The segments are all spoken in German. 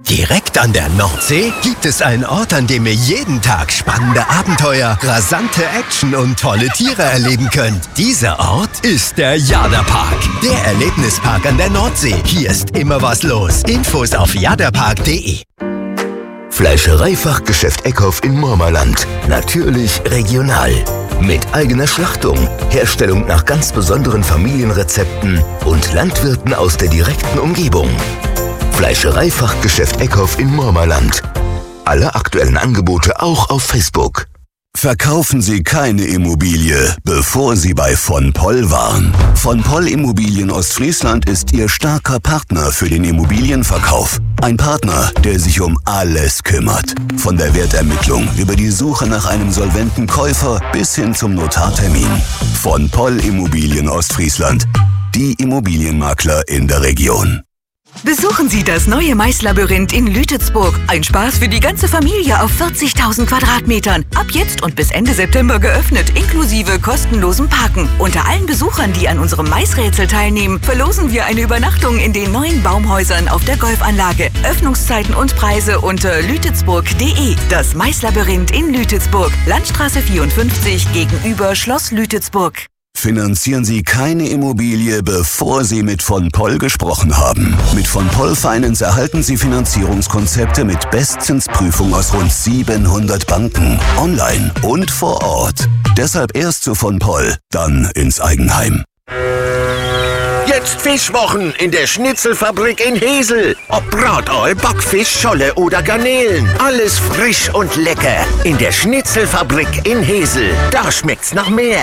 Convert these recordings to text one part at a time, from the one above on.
Direkt an der Nordsee gibt es einen Ort, an dem ihr jeden Tag spannende Abenteuer, rasante Action und tolle Tiere erleben könnt. Dieser Ort ist der Jada-Park, der Erlebnispark an der Nordsee. Hier ist immer was los. Infos auf jadapark.de. Fleischereifachgeschäft Eckhoff in Mormerland. Natürlich regional. Mit eigener Schlachtung, Herstellung nach ganz besonderen Familienrezepten und Landwirten aus der direkten Umgebung. Fleischereifachgeschäft Eckhoff in Mormerland. Alle aktuellen Angebote auch auf Facebook. Verkaufen Sie keine Immobilie, bevor Sie bei von Poll waren. Von Poll Immobilien Ostfriesland ist Ihr starker Partner für den Immobilienverkauf. Ein Partner, der sich um alles kümmert. Von der Wertermittlung über die Suche nach einem solventen Käufer bis hin zum Notartermin. Von Poll Immobilien Ostfriesland. Die Immobilienmakler in der Region. Besuchen Sie das neue Maislabyrinth in Lütetsburg. Ein Spaß für die ganze Familie auf 40.000 Quadratmetern. Ab jetzt und bis Ende September geöffnet, inklusive kostenlosem Parken. Unter allen Besuchern, die an unserem Maisrätsel teilnehmen, verlosen wir eine Übernachtung in den neuen Baumhäusern auf der Golfanlage. Öffnungszeiten und Preise unter lütetsburg.de. Das Maislabyrinth in Lütetsburg. Landstraße 54 gegenüber Schloss Lütetsburg. Finanzieren Sie keine Immobilie, bevor Sie mit von Poll gesprochen haben. Mit von Poll Finance erhalten Sie Finanzierungskonzepte mit Bestzinsprüfung aus rund 700 Banken, online und vor Ort. Deshalb erst zu von Poll, dann ins Eigenheim. Jetzt Fischwochen in der Schnitzelfabrik in Hesel. Ob Bratoi, Backfisch, Scholle oder Garnelen. Alles frisch und lecker. In der Schnitzelfabrik in Hesel. Da schmeckt's nach mehr.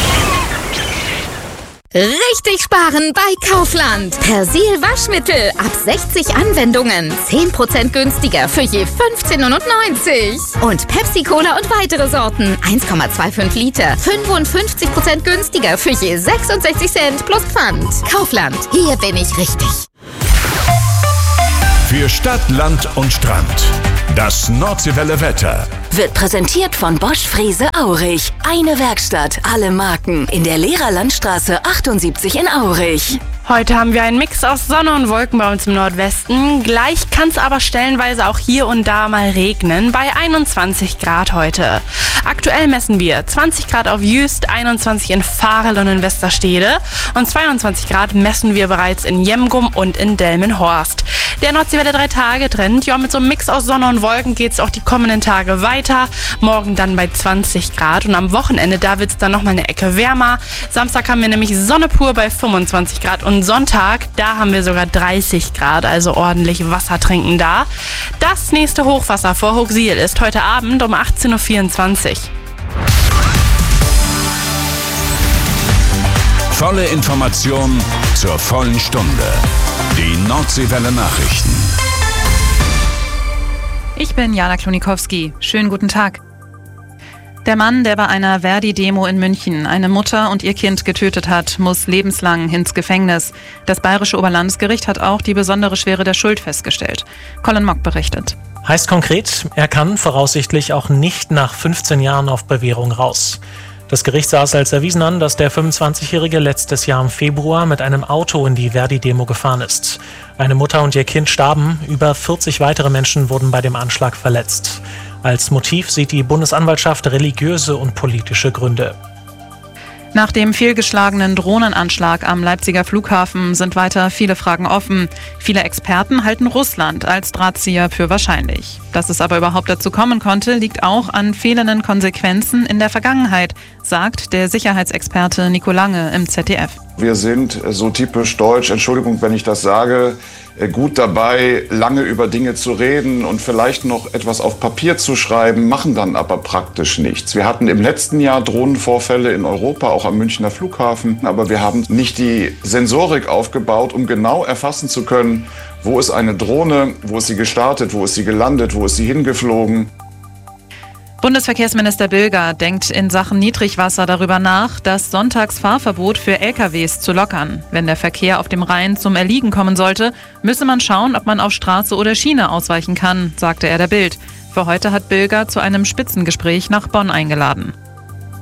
Richtig sparen bei Kaufland. Persil Waschmittel ab 60 Anwendungen. 10% günstiger für je 15,99 €. Und Pepsi Cola und weitere Sorten. 1,25 Liter. 55% günstiger für je 66 Cent plus Pfand. Kaufland. Hier bin ich richtig. Für Stadt, Land und Strand. Das Nordseewelle Wetter. Wird präsentiert von Bosch Frese Aurich. Eine Werkstatt, alle Marken. In der Lehrerlandstraße 78 in Aurich. Heute haben wir einen Mix aus Sonne und Wolken bei uns im Nordwesten. Gleich kann es aber stellenweise auch hier und da mal regnen, bei 21 Grad heute. Aktuell messen wir 20 Grad auf Jüst, 21 in Varel und in Westerstede und 22 Grad messen wir bereits in Jemgum und in Delmenhorst. Der Nordseewelle 3-Tage-Trend, ja, mit so einem Mix aus Sonne und Wolken geht es auch die kommenden Tage weiter. Morgen dann bei 20 Grad und am Wochenende, da wird es dann nochmal eine Ecke wärmer. Samstag haben wir nämlich Sonne pur bei 25 Grad und Sonntag, da haben wir sogar 30 Grad, also ordentlich Wasser trinken da. Das nächste Hochwasser vor Hochsiel ist heute Abend um 18:24 Uhr. Volle Information zur vollen Stunde. Die Nordseewelle Nachrichten. Ich bin Jana Klonikowski. Schönen guten Tag. Der Mann, der bei einer Verdi-Demo in München eine Mutter und ihr Kind getötet hat, muss lebenslang ins Gefängnis. Das Bayerische Oberlandesgericht hat auch die besondere Schwere der Schuld festgestellt. Colin Mock berichtet. Heißt konkret, er kann voraussichtlich auch nicht nach 15 Jahren auf Bewährung raus. Das Gericht sah es als erwiesen an, dass der 25-Jährige letztes Jahr im Februar mit einem Auto in die Verdi-Demo gefahren ist. Eine Mutter und ihr Kind starben, über 40 weitere Menschen wurden bei dem Anschlag verletzt. Als Motiv sieht die Bundesanwaltschaft religiöse und politische Gründe. Nach dem fehlgeschlagenen Drohnenanschlag am Leipziger Flughafen sind weiter viele Fragen offen. Viele Experten halten Russland als Drahtzieher für wahrscheinlich. Dass es aber überhaupt dazu kommen konnte, liegt auch an fehlenden Konsequenzen in der Vergangenheit, sagt der Sicherheitsexperte Nico Lange im ZDF. Wir sind so typisch deutsch, Entschuldigung, wenn ich das sage, gut dabei, lange über Dinge zu reden und vielleicht noch etwas auf Papier zu schreiben, machen dann aber praktisch nichts. Wir hatten im letzten Jahr Drohnenvorfälle in Europa, auch am Münchner Flughafen, aber wir haben nicht die Sensorik aufgebaut, um genau erfassen zu können, wo ist eine Drohne, wo ist sie gestartet, wo ist sie gelandet, wo ist sie hingeflogen. Bundesverkehrsminister Bilger denkt in Sachen Niedrigwasser darüber nach, das Sonntagsfahrverbot für LKWs zu lockern. Wenn der Verkehr auf dem Rhein zum Erliegen kommen sollte, müsse man schauen, ob man auf Straße oder Schiene ausweichen kann, sagte er der Bild. Für heute hat Bilger zu einem Spitzengespräch nach Bonn eingeladen.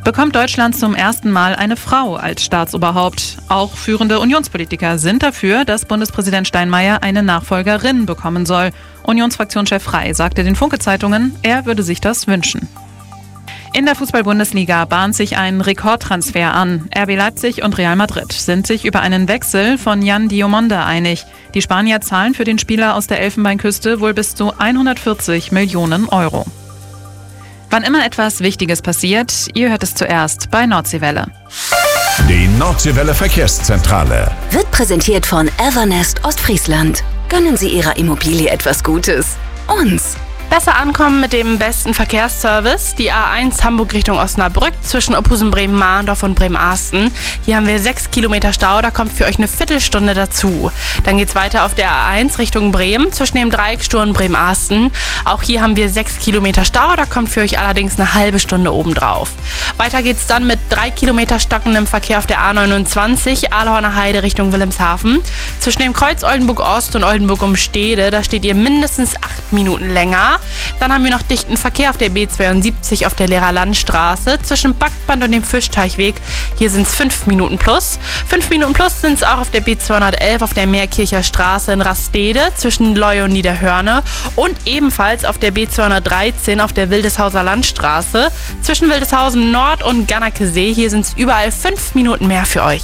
Bekommt Deutschland zum ersten Mal eine Frau als Staatsoberhaupt. Auch führende Unionspolitiker sind dafür, dass Bundespräsident Steinmeier eine Nachfolgerin bekommen soll. Unionsfraktionschef Frey sagte den Funke-Zeitungen, er würde sich das wünschen. In der Fußball-Bundesliga bahnt sich ein Rekordtransfer an. RB Leipzig und Real Madrid sind sich über einen Wechsel von Jan Diomande einig. Die Spanier zahlen für den Spieler aus der Elfenbeinküste wohl bis zu 140 Millionen Euro. Wann immer etwas Wichtiges passiert, ihr hört es zuerst bei Nordseewelle. Die Nordseewelle Verkehrszentrale Wird präsentiert von Evernest Ostfriesland. Gönnen Sie Ihrer Immobilie etwas Gutes. Uns. Besser ankommen mit dem besten Verkehrsservice. Die A1 Hamburg Richtung Osnabrück zwischen Ophusen, Bremen-Mahndorf und Bremen-Ahsten. Hier haben wir 6 Kilometer Stau, da kommt für euch eine Viertelstunde dazu. Dann geht's weiter auf der A1 Richtung Bremen zwischen dem Dreieck Stur und Bremen-Ahsten. Auch hier haben wir 6 Kilometer Stau, da kommt für euch allerdings eine halbe Stunde obendrauf. Weiter geht's dann mit 3 Kilometer stockendem Verkehr auf der A29 Aalhorner Heide Richtung Wilhelmshaven. Zwischen dem Kreuz Oldenburg-Ost und Oldenburg-Umstede, da steht ihr mindestens 8 Minuten länger. Dann haben wir noch dichten Verkehr auf der B72 auf der Lehrerlandstraße zwischen Backband und dem Fischteichweg. Hier sind es 5 Minuten plus. 5 Minuten plus sind es auch auf der B211 auf der Meerkircher Straße in Rastede zwischen Leu und Niederhörne und ebenfalls auf der B213 auf der Wildeshauser Landstraße zwischen Wildeshausen Nord und Gannakesee. Hier sind es überall 5 Minuten mehr für euch.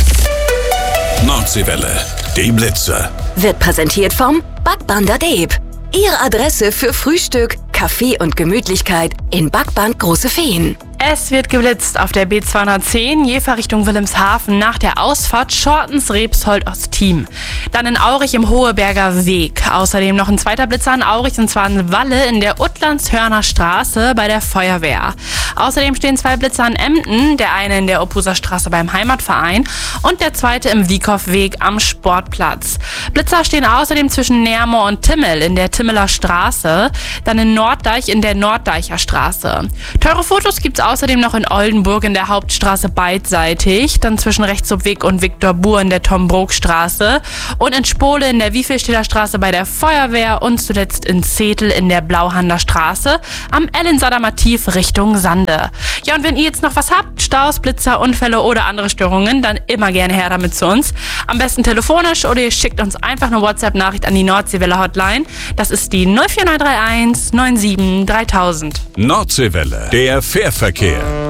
Nordseewelle, die Blitze. Wird präsentiert vom Backbander Deeb. Ihre Adresse für Frühstück, Kaffee und Gemütlichkeit in Backband Große Feen. Es wird geblitzt auf der B210, Jever Richtung Wilhelmshaven nach der Ausfahrt Schortens-Rebsold-Ostim. Dann in Aurich im Hoheberger Weg. Außerdem noch ein zweiter Blitzer in Aurich und zwar in Walle in der Uttlandshörner Straße bei der Feuerwehr. Außerdem stehen 2 Blitzer in Emden, der eine in der Ophuser Straße beim Heimatverein und der zweite im Wiekhoff-Weg am Sportplatz. Blitzer stehen außerdem zwischen Nermoor und Timmel in der Timmeler Straße, dann in Norddeich in der Norddeicher Straße. Teure Fotos gibt's außerdem noch in Oldenburg in der Hauptstraße beidseitig, dann zwischen Rechtshofweg und Viktor Buhr in der Tom-Brok-Straße und in Spole in der Wiefelstädter Straße bei der Feuerwehr und zuletzt in Zetel in der Blauhander Straße am Ellensader-Mativ Richtung Sande. Ja, und wenn ihr jetzt noch was habt, Staus, Blitzer, Unfälle oder andere Störungen, dann immer gerne her damit zu uns. Am besten telefonisch oder ihr schickt uns einfach eine WhatsApp-Nachricht an die Nordseewelle Hotline. Das ist die 04931 97 3000. Nordseewelle, der Fährverkehr.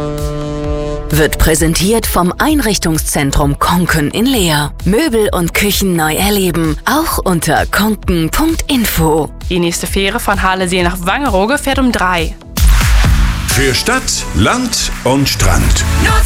Wird präsentiert vom Einrichtungszentrum Konken in Leer. Möbel und Küchen neu erleben, auch unter konken.info. Die nächste Fähre von Halesee nach Wangerooge fährt um 3. Für Stadt, Land und Strand.